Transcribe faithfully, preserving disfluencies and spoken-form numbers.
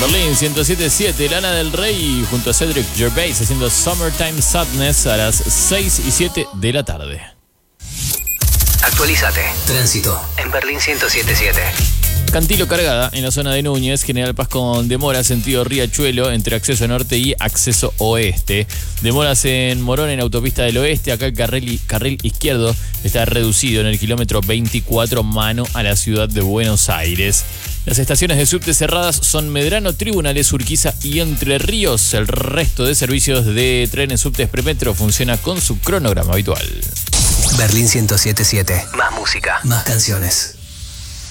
Berlín ciento siete punto siete, Lana del Rey junto a Cedric Gervais haciendo Summertime Sadness a las seis y siete de la tarde. Actualizate. Tránsito en Berlín ciento siete punto siete. Cantilo cargada en la zona de Núñez, General Paz con demora, sentido Riachuelo, entre acceso norte y acceso oeste. Demoras en Morón en autopista del oeste, acá el carril, carril izquierdo está reducido en el kilómetro veinticuatro, mano a la ciudad de Buenos Aires. Las estaciones de subte cerradas son Medrano, Tribunales, Urquiza y Entre Ríos. El resto de servicios de trenes, subtes, premetro funciona con su cronograma habitual. Berlín ciento siete punto siete. Más música, más canciones.